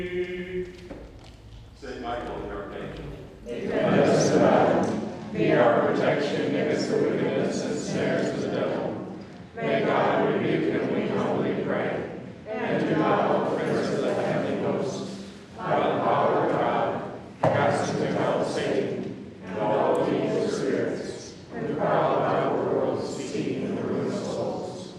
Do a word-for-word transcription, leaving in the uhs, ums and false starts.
Saint Michael the Archangel, defend us in battle. Be our protection against the wickedness and snares of the devil. May God rebuke him, we humbly pray.